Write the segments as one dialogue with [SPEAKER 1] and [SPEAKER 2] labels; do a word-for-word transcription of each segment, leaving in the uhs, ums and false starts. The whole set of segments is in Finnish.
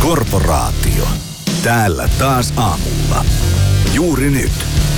[SPEAKER 1] Korporaatio. Täällä taas aamulla. Juuri nyt.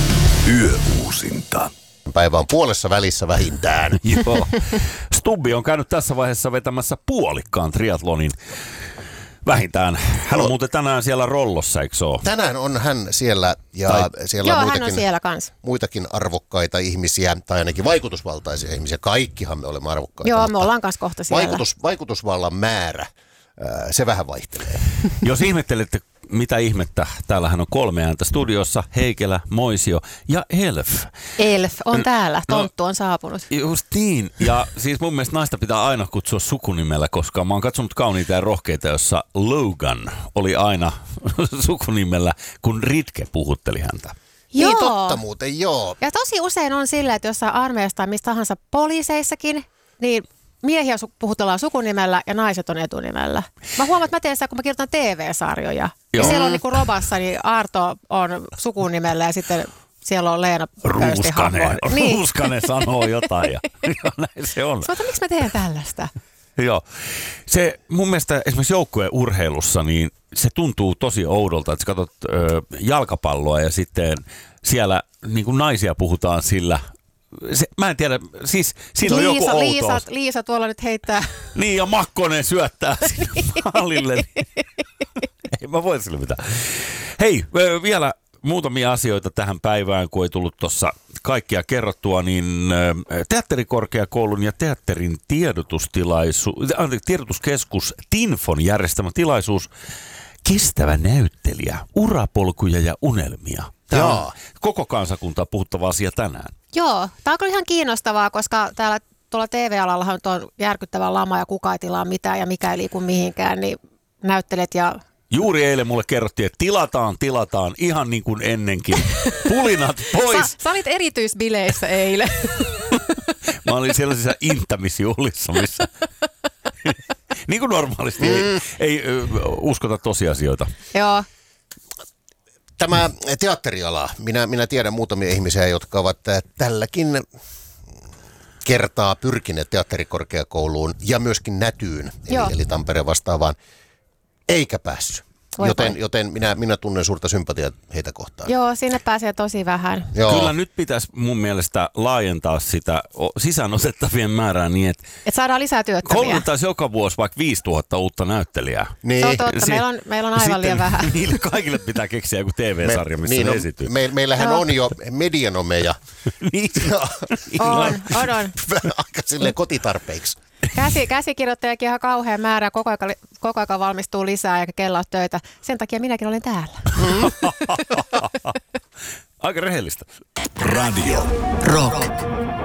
[SPEAKER 1] Yöuusinta.
[SPEAKER 2] Päivä on puolessa välissä vähintään.
[SPEAKER 3] Joo. Stubbi on käynyt tässä vaiheessa vetämässä puolikkaan triathlonin. Vähintään. Hän on muuten tänään siellä Rollossa, eikö ole?
[SPEAKER 2] Tänään on hän siellä ja
[SPEAKER 3] Tai...
[SPEAKER 2] siellä
[SPEAKER 4] Joo,
[SPEAKER 2] on muitakin,
[SPEAKER 4] hän on siellä kanssa.
[SPEAKER 2] muitakin arvokkaita ihmisiä, tai ainakin vaikutusvaltaisia ihmisiä. Kaikkihan me olemme arvokkaita.
[SPEAKER 4] Joo, me ollaan kanssa kohta siellä.
[SPEAKER 2] Vaikutus, vaikutusvallan määrä, se vähän vaihtelee.
[SPEAKER 3] Jos ihmettelette, mitä ihmettä, täällähän on kolme ääntä studiossa, Heikelä, Moisio ja Elf.
[SPEAKER 4] Elf on täällä,
[SPEAKER 3] No,
[SPEAKER 4] tonttu on saapunut.
[SPEAKER 3] Just niin, ja siis mun mielestä naista pitää aina kutsua sukunimellä, koska mä oon katsonut Kauniita ja rohkeita, jossa Logan oli aina sukunimellä, kun Ritke puhutteli häntä.
[SPEAKER 2] Niin totta muuten, joo.
[SPEAKER 4] Ja tosi usein on sillä, että jossain armeijassa tai mistä tahansa poliiseissakin, niin miehiä su- puhutellaan sukunimellä ja naiset on etunimellä. Mä huomaan, että mä teen sitä, kun mä kirjoitan T V-sarjoja. Ja siellä on niinku Robassa, niin Arto on sukunimellä ja sitten siellä on Leena
[SPEAKER 3] Ruuskanen,
[SPEAKER 4] niin.
[SPEAKER 3] Ruuskanen sanoo jotain ja, ja näin se on.
[SPEAKER 4] Mutta miksi mä teen tällaista?
[SPEAKER 3] Joo. Se mun mielestä esimerkiksi joukkueen urheilussa, niin se tuntuu tosi oudolta, että sä katsot ö, jalkapalloa ja sitten siellä niin kuin naisia puhutaan sillä. Se, mä en tiedä, siis siinä on
[SPEAKER 4] Liisa,
[SPEAKER 3] joku
[SPEAKER 4] Liisa,
[SPEAKER 3] outous.
[SPEAKER 4] Liisa tuolla nyt heittää.
[SPEAKER 3] Niin, ja Makkonen syöttää sinne maalille. Niin. Ei mä voi sille mitään. Hei, vielä muutamia asioita tähän päivään, kun ei tullut tuossa kaikkia kerrottua, niin Teatterikorkeakoulun ja teatterin tiedotustilaisu, tiedotuskeskus Tinfon järjestämä tilaisuus Kestävä näyttelijä, urapolkuja ja unelmia. Tämä on koko kansakuntaa puhuttava asia tänään.
[SPEAKER 4] Joo, tämä on kyllä ihan kiinnostavaa, koska täällä tuolla T V-alallahan on järkyttävä lama ja kukaan ei tilaa mitään ja mikä ei liiku mihinkään, niin näyttelet ja...
[SPEAKER 3] Juuri eilen mulle kerrottiin, että tilataan, tilataan, ihan niin kuin ennenkin. Pulinat pois.
[SPEAKER 4] Sä, sä olit erityisbileissä eilen.
[SPEAKER 3] Mä olin sellaisissa intämisjuhlissa, missä niin kuin normaalisti mm. ei, ei ö, uskota tosiasioita.
[SPEAKER 4] Joo.
[SPEAKER 2] Tämä teatteriala, minä, minä tiedän muutamia ihmisiä, jotka ovat tälläkin kertaa pyrkineet teatterikorkeakouluun ja myöskin Nätyyn, eli, eli Tampereen vastaavaan, eikä päässyt. Joten, joten minä, minä tunnen suurta sympatiaa heitä kohtaan.
[SPEAKER 4] Joo, sinne pääsee tosi vähän.
[SPEAKER 2] Joo.
[SPEAKER 3] Kyllä nyt pitäisi mun mielestä laajentaa sitä sisäänotettavien määrää niin, että
[SPEAKER 4] et saadaan lisää työttömiä.
[SPEAKER 3] koulutettaisiin joka vuosi vaikka viisituhatta uutta näyttelijää.
[SPEAKER 2] Niin.
[SPEAKER 4] Se on totta,
[SPEAKER 3] Si-
[SPEAKER 4] meillä on, meillä on aivan
[SPEAKER 3] Sitten
[SPEAKER 4] liian vähän.
[SPEAKER 3] Niille kaikille pitää keksiä joku T V-sarja, missä
[SPEAKER 2] niin
[SPEAKER 3] ne
[SPEAKER 2] on,
[SPEAKER 3] esityy.
[SPEAKER 2] Me, meillähän
[SPEAKER 4] Joo.
[SPEAKER 2] on jo medianomeja.
[SPEAKER 3] niin.
[SPEAKER 4] On, on, on.
[SPEAKER 2] Aika silleen kotitarpeiksi.
[SPEAKER 4] Käsi, käsikirjoittajakin ihan kauhean määrä, koko ajan, koko ajan valmistuu lisää eikä kello ole töitä. Sen takia minäkin olen täällä.
[SPEAKER 3] Aika rehellistä.
[SPEAKER 1] Radio Rock.